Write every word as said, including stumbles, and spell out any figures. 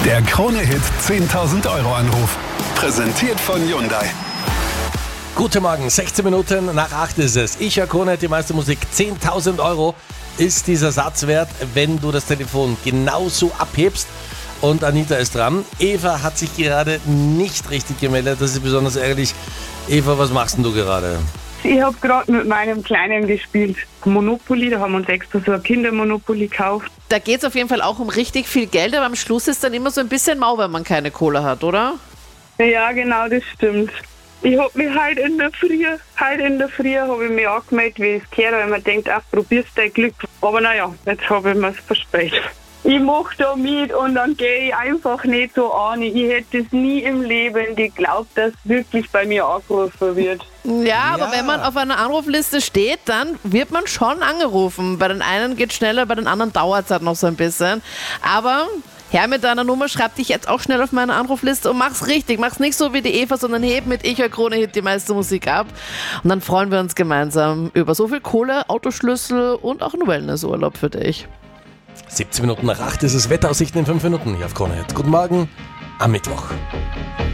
Der Krone-Hit zehntausend Euro Anruf. Präsentiert von Hyundai. Guten Morgen, sechzehn Minuten nach acht ist es. Ich höre Krone-Hit, die meiste Musik. zehntausend Euro ist dieser Satz wert, wenn du das Telefon genauso abhebst. Und Anita ist dran. Eva hat sich gerade nicht richtig gemeldet. Das ist besonders ärgerlich. Eva, was machst denn du gerade? Ich habe gerade mit meinem Kleinen gespielt. Monopoly, da haben wir uns extra so ein Kindermonopoly gekauft. Da geht es auf jeden Fall auch um richtig viel Geld, aber am Schluss ist dann immer so ein bisschen mau, wenn man keine Kohle hat, oder? Ja, genau, das stimmt. Ich habe mich halt in der Früh, halt in der Früh habe ich mich angemeldet, wie ich es gehört, weil man denkt, ach, probierst dein Glück. Aber naja, jetzt habe ich mir es verspäht. Ich mache da mit und dann gehe ich einfach nicht so an. Ich hätte es nie im Leben geglaubt, dass wirklich bei mir angerufen wird. Ja, aber Ja. wenn man auf einer Anrufliste steht, dann wird man schon angerufen. Bei den einen geht es schneller, bei den anderen dauert es halt noch so ein bisschen. Aber her mit deiner Nummer, schreib dich jetzt auch schnell auf meine Anrufliste und mach's richtig. Mach's nicht so wie die Eva, sondern heb mit Ich höre Krone-Hit die meiste Musik ab. Und dann freuen wir uns gemeinsam über so viel Kohle, Autoschlüssel und auch einen Wellnessurlaub für dich. siebzehn Minuten nach acht ist es. Wetteraussichten in fünf Minuten hier auf Krone-Hit. Guten Morgen am Mittwoch.